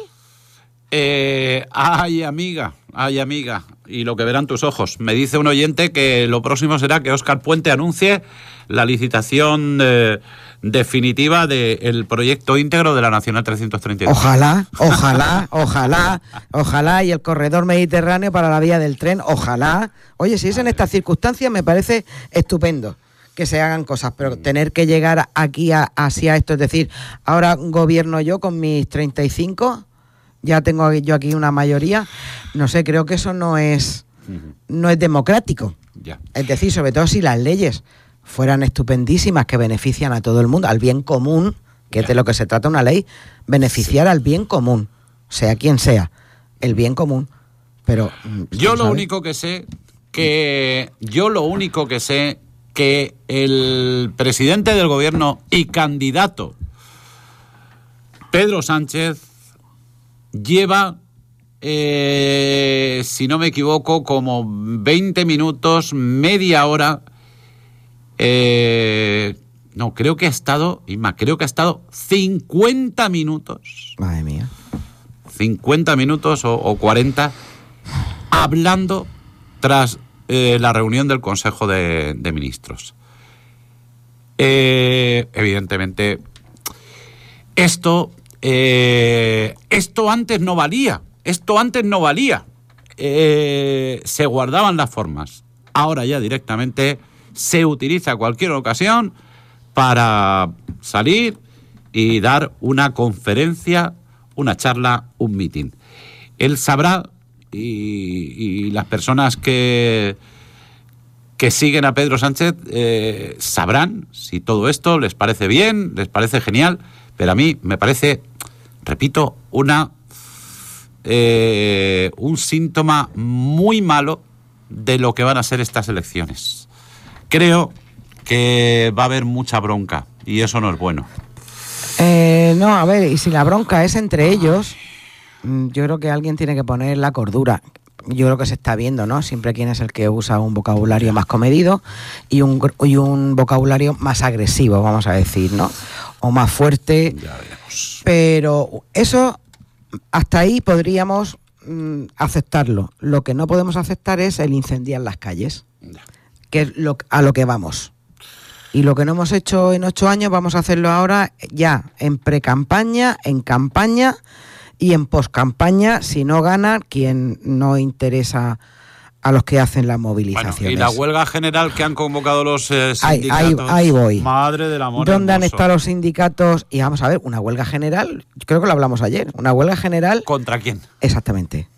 Eh, ay, amiga, ay, amiga, y lo que verán tus ojos. Me dice un oyente que lo próximo será que Óscar Puente anuncie la licitación eh, definitiva del proyecto íntegro de la Nacional trescientos treinta y dos. Ojalá, ojalá, ojalá, ojalá, y el corredor mediterráneo para la vía del tren, ojalá. Oye, si es en estas circunstancias me parece estupendo que se hagan cosas, pero tener que llegar aquí a, hacia esto, es decir, ahora gobierno yo con mis treinta y cinco, ya tengo yo aquí una mayoría, no sé, creo que eso no es, no es democrático. Ya. Es decir, sobre todo si las leyes fueran estupendísimas, que benefician a todo el mundo, al bien común, que Ya. es de lo que se trata una ley, beneficiar al bien común, sea quien sea, el bien común. Pero Yo lo ¿sabes? único que sé que yo lo único que sé que el presidente del gobierno y candidato Pedro Sánchez lleva, eh, si no me equivoco, como veinte minutos, media hora. Eh, no, creo que ha estado, Inma, creo que ha estado cincuenta minutos. Madre mía. cincuenta minutos o, o cuarenta hablando tras eh, la reunión del Consejo de, de Ministros. Eh, evidentemente, esto, eh, esto antes no valía, esto antes no valía. Eh, se guardaban las formas. Ahora ya directamente se utiliza cualquier ocasión para salir y dar una conferencia, una charla, un mitin. Él sabrá, y, y las personas que, que siguen a Pedro Sánchez eh, sabrán si todo esto les parece bien, les parece genial, pero a mí me parece, repito, una eh, un síntoma muy malo de lo que van a ser estas elecciones. Creo que va a haber mucha bronca y eso no es bueno. Eh, no, a ver, y si la bronca es entre ellos, yo creo que alguien tiene que poner la cordura. Yo creo que se está viendo, ¿no? Siempre quién es el que usa un vocabulario más comedido y un, y un vocabulario más agresivo, vamos a decir, ¿no? O más fuerte. Ya veremos. Pero eso, hasta ahí podríamos mm, aceptarlo. Lo que no podemos aceptar es el incendiar las calles, Ya. que es lo, a lo que vamos. Y lo que no hemos hecho en ocho años, vamos a hacerlo ahora ya en pre-campaña, en campaña y en post-campaña, si no gana quien no interesa a los que hacen las Bueno, movilizaciones. y la huelga general que han convocado los eh, Ahí- sindicatos. ahí- ahí voy. Madre del amor ¿Dónde han hermoso. estado los sindicatos? Y vamos a ver, una huelga general, creo que lo hablamos ayer, una huelga general, ¿Contra quién? exactamente,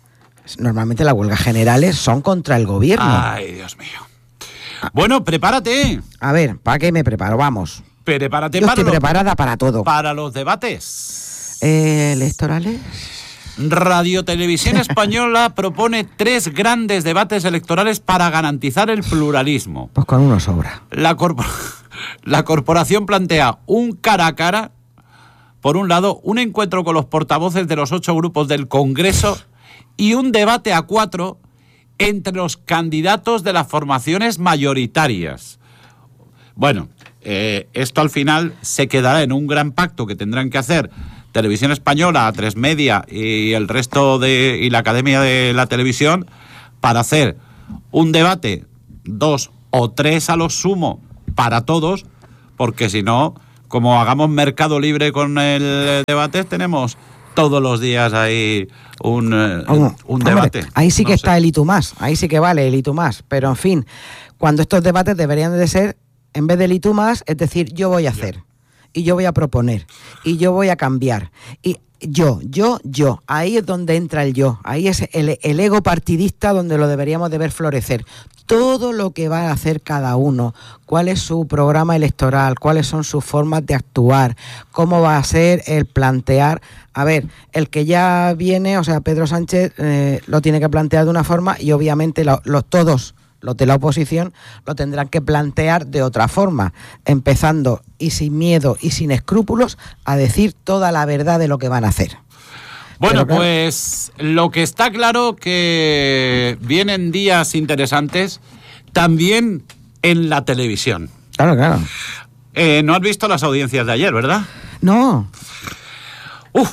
Normalmente las huelgas generales son contra el gobierno. Ay, Dios mío. Bueno, prepárate. A ver, ¿para qué me preparo? Vamos. Prepárate Yo para estoy los, preparada para todo. para los debates. Eh, ¿Electorales? Radio Televisión Española propone tres grandes debates electorales para garantizar el pluralismo. Pues con uno sobra. La, corpor- la corporación plantea un cara a cara. Por un lado, un encuentro con los portavoces de los ocho grupos del Congreso y un debate a cuatro entre los candidatos de las formaciones mayoritarias. Bueno, eh, esto al final se quedará en un gran pacto que tendrán que hacer Televisión Española, A tres Media y el resto de y la Academia de la Televisión para hacer un debate, dos o tres a lo sumo para todos, porque si no, como hagamos mercado libre con el debate, tenemos todos los días ahí un, un, un debate. Hombre, ahí sí que no está sé. el y tú más, ahí sí que vale el y tú más, pero en fin, cuando estos debates deberían de ser, en vez del y tú más, es decir, yo voy a hacer, y yo voy a proponer, y yo voy a cambiar, y yo, yo, yo, ahí es donde entra el yo, ahí es el, el ego partidista donde lo deberíamos de ver florecer. Todo lo que va a hacer cada uno, cuál es su programa electoral, cuáles son sus formas de actuar, cómo va a ser el plantear. A ver, el que ya viene, o sea, Pedro Sánchez eh, lo tiene que plantear de una forma y obviamente lo, los todos, los de la oposición, lo tendrán que plantear de otra forma, empezando y sin miedo y sin escrúpulos a decir toda la verdad de lo que van a hacer. Bueno, Pero claro, pues lo que está claro que vienen días interesantes también en la televisión. Claro, claro. Eh, no has visto las audiencias de ayer, ¿verdad? No. Uf.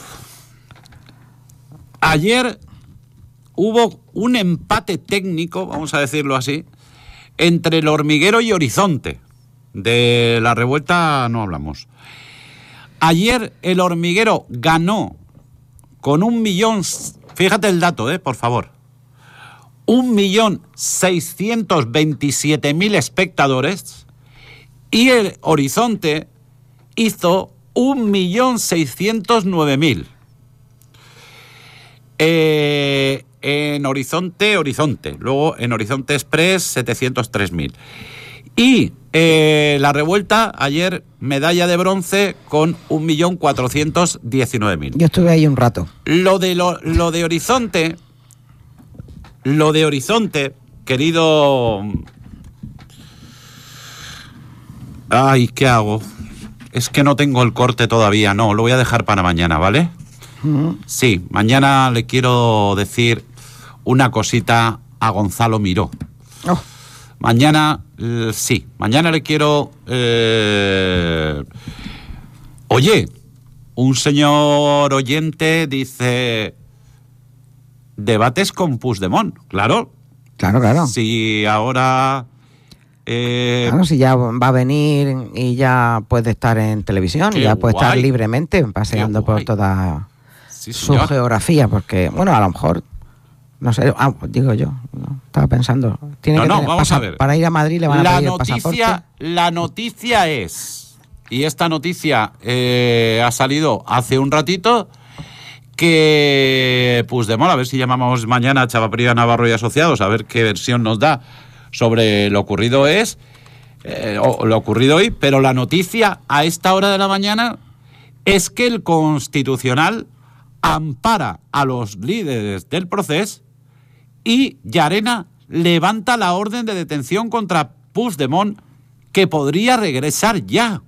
Ayer hubo un empate técnico, vamos a decirlo así, entre El Hormiguero y Horizonte. De La Revuelta no hablamos. Ayer El Hormiguero ganó con un millón, fíjate el dato, eh, por favor, un millón seiscientos veintisiete mil espectadores y el Horizonte hizo un millón seiscientos nueve mil. Eh, en Horizonte, Horizonte, luego en Horizonte Express setecientos tres mil. Y eh, La Revuelta, ayer, medalla de bronce con un millón cuatrocientos diecinueve mil. Yo estuve ahí un rato. Lo de, lo, lo de Horizonte, lo de Horizonte, querido... Ay, ¿qué hago? Es que no tengo el corte todavía, no, lo voy a dejar para mañana, ¿vale? Uh-huh. Sí, mañana le quiero decir una cosita a Gonzalo Miró. Oh. Mañana, eh, sí, mañana le quiero... Eh... Oye, un señor oyente dice... Debates con Puigdemont, claro. Claro, claro. Si ahora... Eh... Claro, si ya va a venir y ya puede estar en televisión, Qué ya puede guay. estar libremente paseando Qué por guay. toda Sí, su señor. geografía, porque, bueno, a lo mejor, no sé, ah, digo yo, ¿no? Estaba pensando, tiene No, que no, tener vamos pasa- a ver. para ir a Madrid le van a la pedir el noticia, pasaporte. la noticia es, y esta noticia eh, ha salido hace un ratito, que Puigdemont, a ver si llamamos mañana a Chavarría Navarro y Asociados, a ver qué versión nos da sobre lo ocurrido es, eh, o lo ocurrido hoy, pero la noticia a esta hora de la mañana es que el Constitucional ampara a los líderes del proceso y Llarena levanta la orden de detención contra Puigdemont, que podría regresar ya.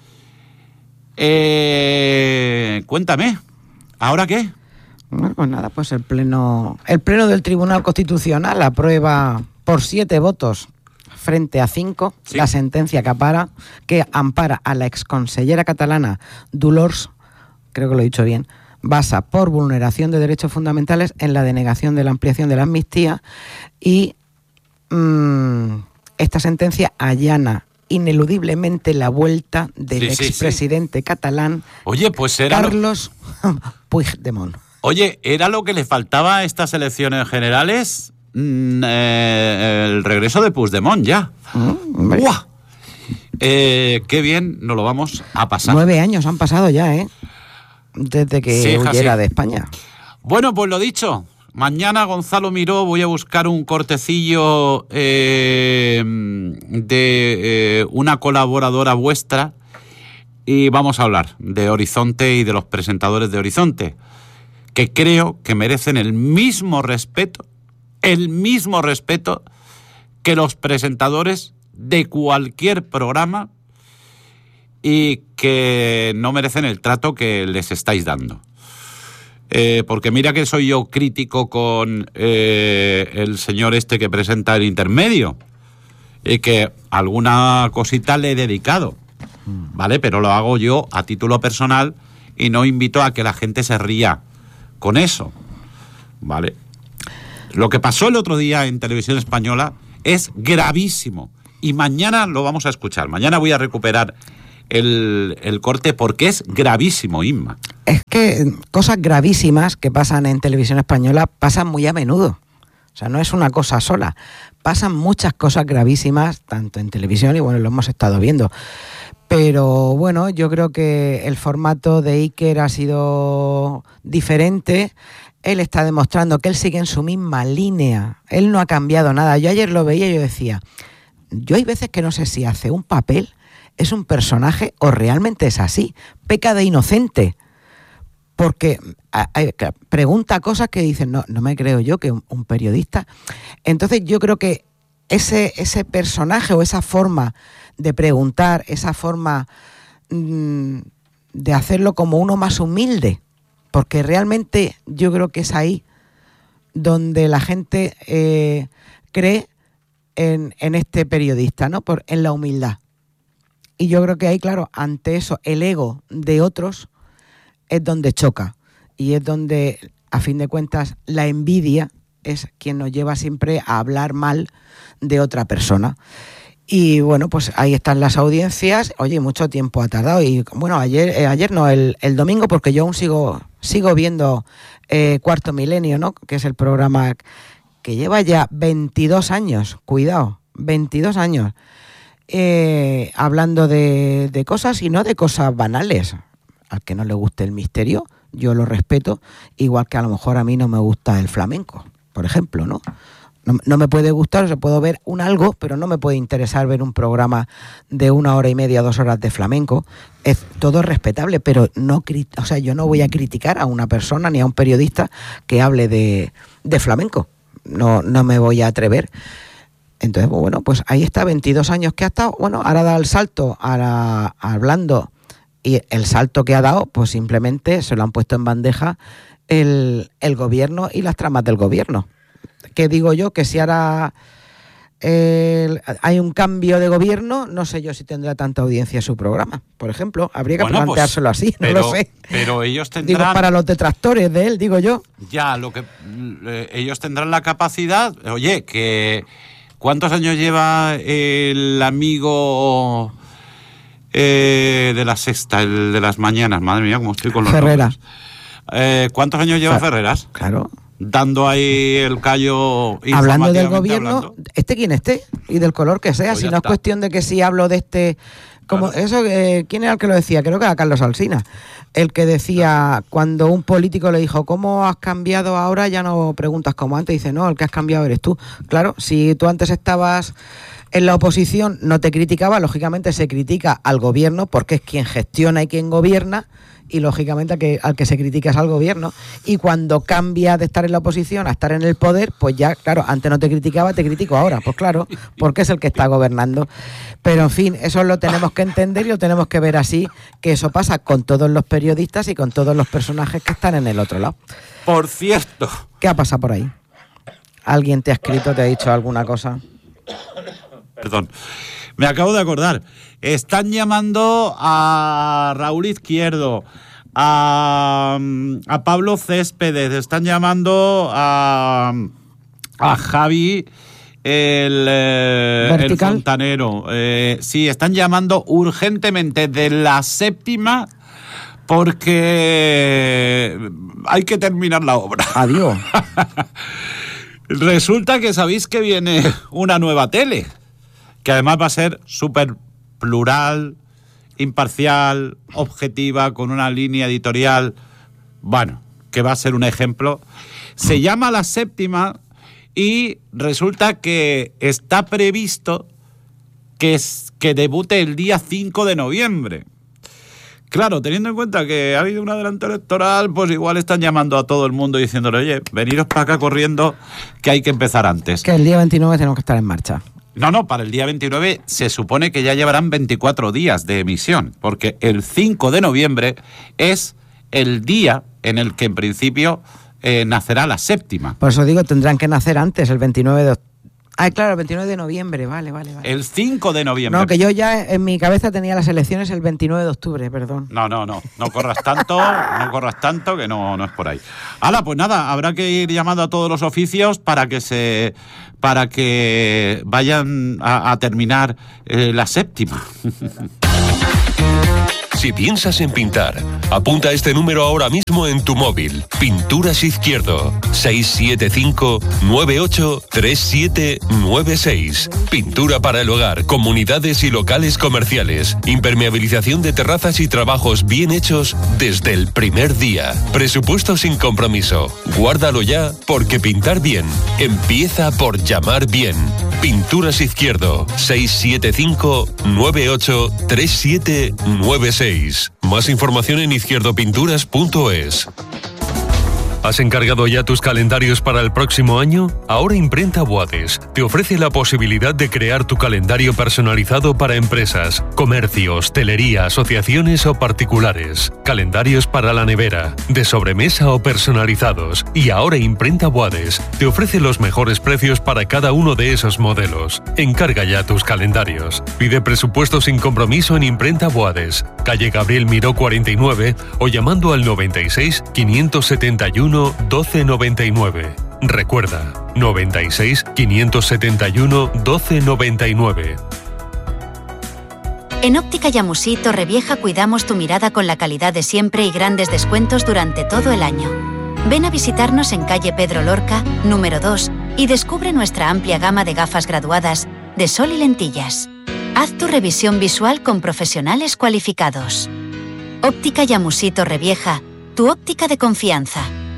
Eh, cuéntame, ¿ahora qué? Bueno, pues nada, pues el pleno, el pleno del Tribunal Constitucional aprueba por siete votos frente a cinco Sí. la sentencia que ampara, que ampara a la exconsellera catalana Dolors, creo que lo he dicho bien, Bassa, por vulneración de derechos fundamentales en la denegación de la ampliación de la amnistía, y mmm, esta sentencia allana ineludiblemente la vuelta del Sí, sí, expresidente catalán Oye, pues era lo, Carlos Puigdemont. oye, era lo que le faltaba a estas elecciones generales, mm, eh, el regreso de Puigdemont ya. Mm, hombre. ¡Buah! Eh, qué bien nos lo vamos a pasar. Nueve años han pasado ya, ¿eh? Desde que Sí, hija, huyera sí. de España. Bueno, pues lo dicho, mañana, Gonzalo Miró, voy a buscar un cortecillo eh, de eh, una colaboradora vuestra y vamos a hablar de Horizonte y de los presentadores de Horizonte, que creo que merecen el mismo respeto, el mismo respeto que los presentadores de cualquier programa y que no merecen el trato que les estáis dando. Eh, porque mira que soy yo crítico con eh, el señor este que presenta el intermedio y que alguna cosita le he dedicado, ¿vale? Pero lo hago yo a título personal y no invito a que la gente se ría con eso, ¿vale? Lo que pasó el otro día en Televisión Española es gravísimo y mañana lo vamos a escuchar. Mañana voy a recuperar el, el corte porque es gravísimo, Inma. Es que cosas gravísimas que pasan en Televisión Española pasan muy a menudo. O sea, no es una cosa sola. Pasan muchas cosas gravísimas, tanto en televisión y bueno, lo hemos estado viendo. Pero bueno, yo creo que el formato de Iker ha sido diferente. Él está demostrando que él sigue en su misma línea. Él no ha cambiado nada. Yo ayer lo veía y yo decía, yo hay veces que no sé si hace un papel, es un personaje o realmente es así. Peca de inocente. Porque a, a, pregunta cosas que dicen, no, no me creo yo que un, un periodista. Entonces yo creo que ese, ese personaje o esa forma de preguntar, esa forma mmm, de hacerlo como uno más humilde, porque realmente yo creo que es ahí donde la gente eh, cree en, en este periodista, ¿no? Por, en la humildad. Y yo creo que ahí, claro, ante eso, el ego de otros es donde choca. Y es donde, a fin de cuentas, la envidia es quien nos lleva siempre a hablar mal de otra persona. Y bueno, pues ahí están las audiencias. Oye, mucho tiempo ha tardado. Y bueno, ayer, eh, ayer no, el, el domingo, porque yo aún sigo, sigo viendo eh, Cuarto Milenio, ¿no? Que es el programa que lleva ya veintidós años, cuidado, veintidós años, eh, hablando de, de cosas y no de cosas banales. Al que no le guste el misterio, yo lo respeto, igual que a lo mejor a mí no me gusta el flamenco, por ejemplo, ¿no? No, no me puede gustar, o sea, puedo ver un algo, pero no me puede interesar ver un programa de una hora y media, dos horas de flamenco. Es todo respetable, pero no, o sea, yo no voy a criticar a una persona ni a un periodista que hable de, de flamenco. No, no me voy a atrever. Entonces, bueno, pues ahí está, veintidós años que ha estado. Bueno, ahora da el salto a la, hablando, y el salto que ha dado, pues simplemente se lo han puesto en bandeja el, el gobierno y las tramas del gobierno. Que digo yo que si ahora eh, hay un cambio de gobierno, no sé yo si tendrá tanta audiencia su programa, por ejemplo. Habría que bueno, planteárselo pues, así, pero, no lo sé. Pero ellos tendrán... Digo, para los detractores de él, digo yo. Ya, lo que eh, ellos tendrán la capacidad... Oye, que ¿cuántos años lleva el amigo eh, de la Sexta, el de las mañanas? Madre mía, cómo estoy con los Ferreras. Eh, ¿Cuántos años lleva Fer- Ferreras? Claro. Dando ahí el callo hablando del gobierno, hablando. Esté quien esté y del color que sea, pues si no está. Es cuestión de que si hablo de este como claro. Eso, eh, ¿quién era el que lo decía? Creo que era Carlos Alsina, el que decía cuando un político le dijo ¿cómo has cambiado ahora? Ya no preguntas como antes, dice no, el que has cambiado eres tú. Claro, si tú antes estabas en la oposición no te criticaba, lógicamente se critica al gobierno porque es quien gestiona y quien gobierna, y lógicamente al que, al que se critica es al gobierno, y cuando cambia de estar en la oposición a estar en el poder, pues ya, claro, antes no te criticaba, te critico ahora, pues claro, porque es el que está gobernando. Pero en fin, eso lo tenemos que entender y lo tenemos que ver así, que eso pasa con todos los periodistas y con todos los personajes que están en el otro lado. Por cierto, ¿qué ha pasado por ahí? ¿Alguien te ha escrito, te ha dicho alguna cosa? Perdón, me acabo de acordar. Están llamando a Raúl Izquierdo, a, a Pablo Céspedes, están llamando a, a Javi el, eh, el fontanero. Eh, sí, están llamando urgentemente de la Séptima porque hay que terminar la obra. Adiós. Resulta que sabéis que viene una nueva tele, que además va a ser súper plural, imparcial, objetiva, con una línea editorial, bueno, que va a ser un ejemplo. Se llama La Séptima y resulta que está previsto que, es, que debute el día cinco de noviembre. Claro, teniendo en cuenta que ha habido un adelanto electoral, pues igual están llamando a todo el mundo diciéndole, oye, veniros para acá corriendo, que hay que empezar antes. Que el día veintinueve tenemos que estar en marcha. No, no, para el día veintinueve se supone que ya llevarán veinticuatro días de emisión, porque el cinco de noviembre es el día en el que en principio eh, nacerá La Séptima. Por eso digo, tendrán que nacer antes, el veintinueve de octubre. Ah, claro, el veintinueve de noviembre, vale, vale, vale. El cinco de noviembre. No, que yo ya en mi cabeza tenía las elecciones el veintinueve de octubre, perdón. No, no, no, no corras tanto, no corras tanto, que no, no es por ahí. Hala, pues nada, habrá que ir llamando a todos los oficios para que se, para que vayan a, a terminar eh, La Séptima. Si piensas en pintar, apunta este número ahora mismo en tu móvil. Pinturas Izquierdo, seis siete cinco, nueve ocho, tres siete nueve seis. Pintura para el hogar, comunidades y locales comerciales. Impermeabilización de terrazas y trabajos bien hechos desde el primer día. Presupuesto sin compromiso. Guárdalo ya, porque pintar bien empieza por llamar bien. Pinturas Izquierdo, seis siete cinco, nueve ocho, tres siete nueve seis. Más información en izquierdo pinturas punto es. ¿Has encargado ya tus calendarios para el próximo año? Ahora Imprenta Boades te ofrece la posibilidad de crear tu calendario personalizado para empresas, comercio, hostelería, asociaciones o particulares. Calendarios para la nevera, de sobremesa o personalizados. Y ahora Imprenta Boades te ofrece los mejores precios para cada uno de esos modelos. Encarga ya tus calendarios. Pide presupuesto sin compromiso en Imprenta Boades, calle Gabriel Miró cuarenta y nueve o llamando al noventa y seis, quinientos setenta y uno, doce noventa y nueve. Recuerda, noventa y seis, quinientos setenta y uno, doce noventa y nueve. En Óptica Yamusí Torrevieja cuidamos tu mirada con la calidad de siempre y grandes descuentos durante todo el año. Ven a visitarnos en calle Pedro Lorca, número dos, y descubre nuestra amplia gama de gafas graduadas de sol y lentillas. Haz tu revisión visual con profesionales cualificados. Óptica Yamusí Torrevieja, tu óptica de confianza.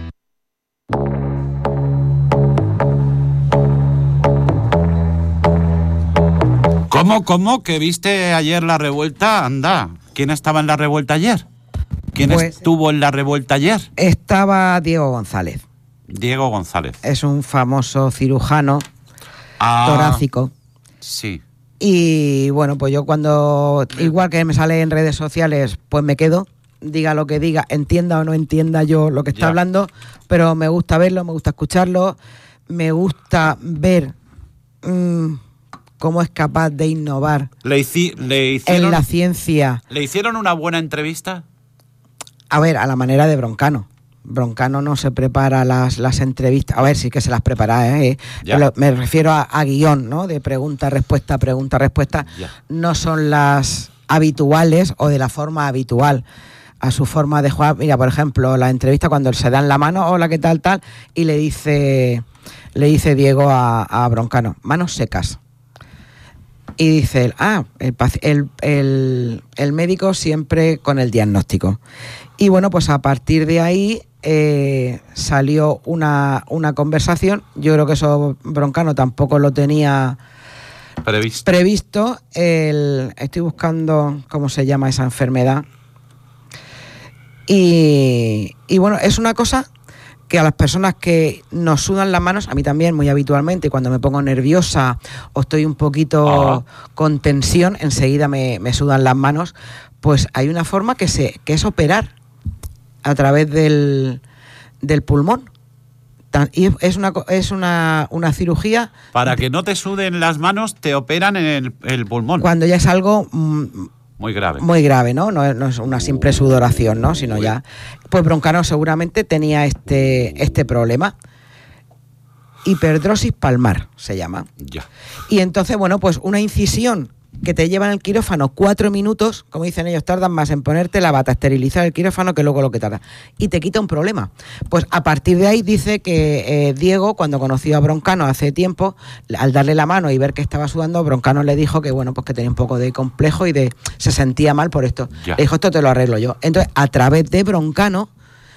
¿Cómo, cómo? ¿Que viste ayer la revuelta? Anda, ¿quién estaba en la revuelta ayer? ¿Quién pues, estuvo en la revuelta ayer? Estaba Diego González. Diego González. Es un famoso cirujano ah, torácico. Sí. Y bueno, pues yo cuando, igual que me sale en redes sociales, pues me quedo, diga lo que diga, entienda o no entienda yo lo que está ya. hablando, pero me gusta verlo, me gusta escucharlo, me gusta ver mmm, cómo es capaz de innovar le hici, le hicieron, en la ciencia. ¿Le hicieron una buena entrevista? A ver, a la manera de Broncano. Broncano no se prepara las, las entrevistas, a ver, sí que se las prepara, ¿eh? Pero me refiero a, a guión, ¿no? De pregunta, respuesta, pregunta, respuesta. Ya. No son las habituales o de la forma habitual. A su forma de jugar, mira, por ejemplo, la entrevista cuando se dan la mano, hola, ¿qué tal, tal? Y le dice, le dice Diego a, a Broncano, manos secas. Y dice, ah, el, el, el, el médico siempre con el diagnóstico. Y bueno, pues a partir de ahí eh, salió una, una conversación. Yo creo que eso Broncano tampoco lo tenía previsto. previsto. El, estoy buscando cómo se llama esa enfermedad. Y, y bueno, es una cosa que a las personas que nos sudan las manos, a mí también muy habitualmente, cuando me pongo nerviosa o estoy un poquito ah. con tensión, enseguida me, me sudan las manos, pues hay una forma que, se, que es operar a través del, del pulmón. Y es una es una, una cirugía... Para que no te suden las manos, te operan en el, el pulmón. Cuando ya es algo... Mmm, Muy grave. Muy grave, ¿no? No, no es una simple sudoración, ¿no? Sino Uy. ya... Pues Broncano seguramente tenía este, este problema. Hiperdrosis palmar, se llama. Ya. Y entonces, bueno, pues una incisión que te lleva en el quirófano cuatro minutos, como dicen ellos, tardan más en ponerte la bata, esterilizar el quirófano que luego lo que tarda. Y te quita un problema. Pues a partir de ahí dice que eh, Diego, cuando conoció a Broncano hace tiempo, al darle la mano y ver que estaba sudando, Broncano le dijo que bueno, pues que tenía un poco de complejo y de se sentía mal por esto. Ya. Le dijo, esto te lo arreglo yo. Entonces, a través de Broncano,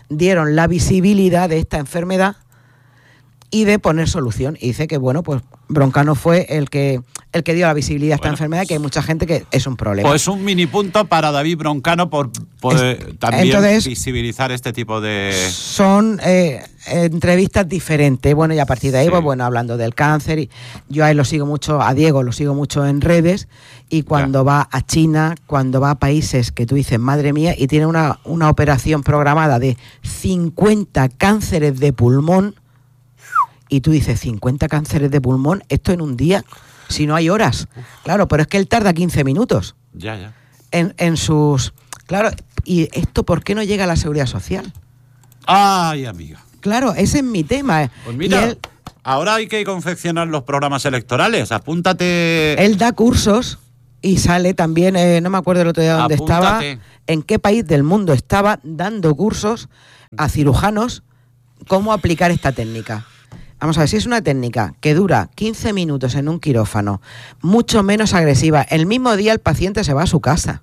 dieron la visibilidad de esta enfermedad y de poner solución. Y dice que, bueno, pues Broncano fue el que el que dio la visibilidad a esta bueno, enfermedad, que hay mucha gente que es un problema. Pues un mini punto para David Broncano por, por es, también entonces, visibilizar este tipo de... Son eh, entrevistas diferentes. Bueno, y a partir de ahí, sí. pues bueno, hablando del cáncer, y yo a él lo sigo mucho, a Diego lo sigo mucho en redes, y cuando ya. va a China, cuando va a países que tú dices, madre mía, y tiene una, una operación programada de cincuenta cánceres de pulmón, y tú dices, cincuenta cánceres de pulmón, esto en un día, si no hay horas. Claro, pero es que él tarda quince minutos. Ya, ya. En, en sus... Claro, ¿y esto por qué no llega a la Seguridad Social? Ay, amiga. Claro, ese es mi tema. Pues mira, él, ahora hay que confeccionar los programas electorales, apúntate... Él da cursos y sale también, eh, no me acuerdo el otro día dónde apúntate. estaba, en qué país del mundo estaba dando cursos a cirujanos cómo aplicar esta técnica. Vamos a ver, si es una técnica que dura quince minutos en un quirófano, mucho menos agresiva, el mismo día el paciente se va a su casa.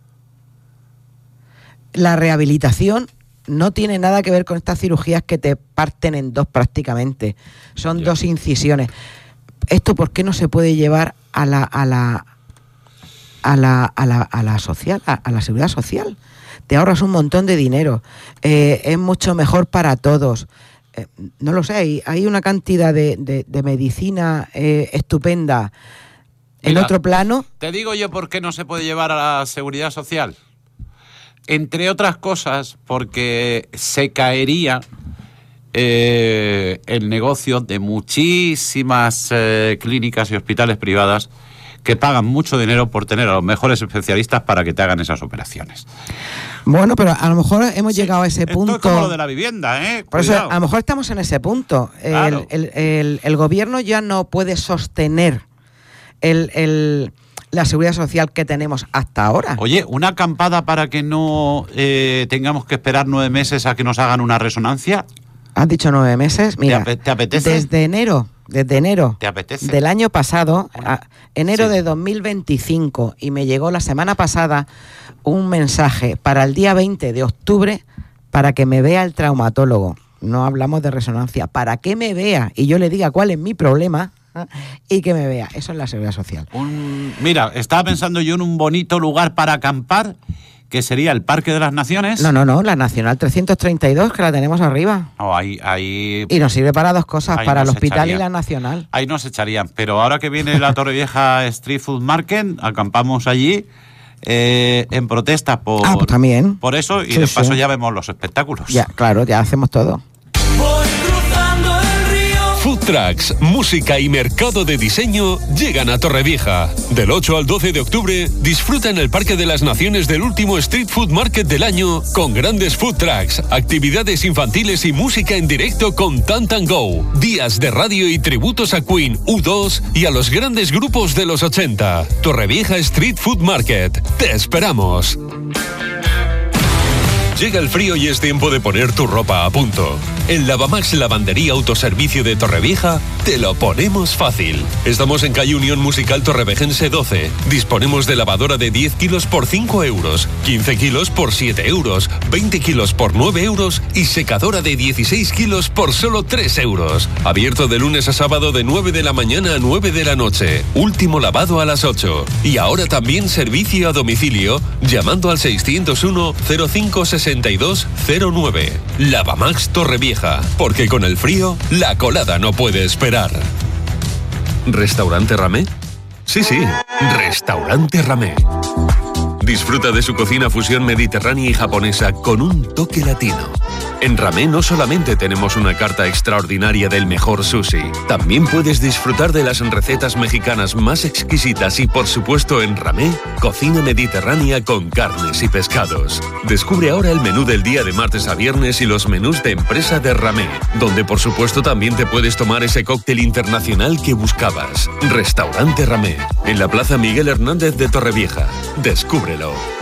La rehabilitación no tiene nada que ver con estas cirugías que te parten en dos prácticamente. Son yeah. dos incisiones. ¿Esto por qué no se puede llevar a la, a la, a la, a la, a la social, a, a la seguridad social? Te ahorras un montón de dinero. Eh, es mucho mejor para todos. Eh, no lo sé, hay, hay una cantidad de, de, de medicina eh, estupenda en Mira, otro plano. Te digo yo por qué no se puede llevar a la seguridad social. Entre otras cosas, porque se caería eh, el negocio de muchísimas eh, clínicas y hospitales privadas que pagan mucho dinero por tener a los mejores especialistas para que te hagan esas operaciones. Bueno, pero a lo mejor hemos sí, llegado a ese punto... Esto es como lo de la vivienda, ¿eh? Por eso, a lo mejor estamos en ese punto. Claro. El, el, el, el gobierno ya no puede sostener el, el, la seguridad social que tenemos hasta ahora. Oye, una acampada para que no eh, tengamos que esperar nueve meses a que nos hagan una resonancia. ¿Has dicho nueve meses? Mira, ¿Te, ¿te apetece? Desde enero... Desde enero ¿Te apetece? del año pasado, a enero sí. de dos mil veinticinco, y me llegó la semana pasada un mensaje para el día veinte de octubre para que me vea el traumatólogo. No hablamos de resonancia, para que me vea y yo le diga cuál es mi problema y que me vea. Eso es la seguridad social. Un, mira, estaba pensando yo en un bonito lugar para acampar, que sería el Parque de las Naciones. No, no, no, la Nacional trescientos treinta y dos, que la tenemos arriba. No, ahí, ahí... Y nos sirve para dos cosas, para el hospital echarían. Y la Nacional. Ahí nos echarían, pero ahora que viene la Torrevieja Street Food Market, acampamos allí eh, en protesta por, ah, pues también. por eso, y sí, de paso sí. ya vemos los espectáculos. Ya, claro, ya hacemos todo. Food Trucks, música y mercado de diseño llegan a Torrevieja. Del ocho al doce de octubre, disfruta en el Parque de las Naciones del último Street Food Market del año con grandes food trucks, actividades infantiles y música en directo con Tant and Go, días de radio y tributos a Queen, U dos y a los grandes grupos de los ochenta. Torrevieja Street Food Market. ¡Te esperamos! Llega el frío y es tiempo de poner tu ropa a punto. En Lavamax Lavandería Autoservicio de Torrevieja te lo ponemos fácil. Estamos en calle Unión Musical Torrevejense doce. Disponemos de lavadora de diez kilos por cinco euros, quince kilos por siete euros, veinte kilos por nueve euros y secadora de dieciséis kilos por solo tres euros. Abierto de lunes a sábado de nueve de la mañana a nueve de la noche. Último lavado a las ocho. Y ahora también servicio a domicilio llamando al seiscientos uno cero cinco sesenta y dos cero nueve. Lavamax Torrevieja. Porque con el frío, la colada no puede esperar. ¿Restaurante Ramé? Sí, sí, Restaurante Ramé. Disfruta de su cocina fusión mediterránea y japonesa con un toque latino. En Ramé no solamente tenemos una carta extraordinaria del mejor sushi, también puedes disfrutar de las recetas mexicanas más exquisitas y, por supuesto, en Ramé, cocina mediterránea con carnes y pescados. Descubre ahora el menú del día de martes a viernes y los menús de empresa de Ramé, donde, por supuesto, también te puedes tomar ese cóctel internacional que buscabas. Restaurante Ramé, en la Plaza Miguel Hernández de Torrevieja. Descúbrelo.